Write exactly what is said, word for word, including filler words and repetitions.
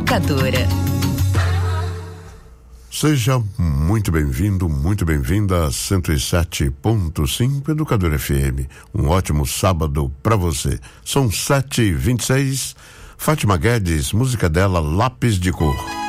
Educadora. Seja muito bem-vindo, muito bem-vinda a cento e sete ponto cinco Educadora F M. Um ótimo sábado para você. São sete e vinte e seis. Fátima Guedes, música dela, Lápis de Cor.